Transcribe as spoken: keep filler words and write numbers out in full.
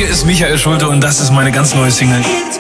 Hier ist Michael Schulte und das ist meine ganz neue Single.